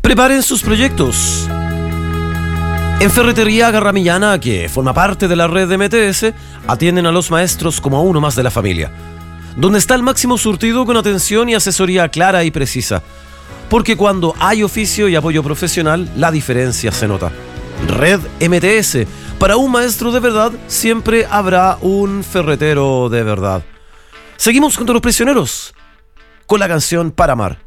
Preparen sus proyectos. En Ferretería Garramillana, que forma parte de la red de MTS, atienden a los maestros como a uno más de la familia, donde está el máximo surtido con atención y asesoría clara y precisa. Porque cuando hay oficio y apoyo profesional, la diferencia se nota. Red MTS. Para un maestro de verdad, siempre habrá un ferretero de verdad. Seguimos junto a Los Prisioneros con la canción Para Amar.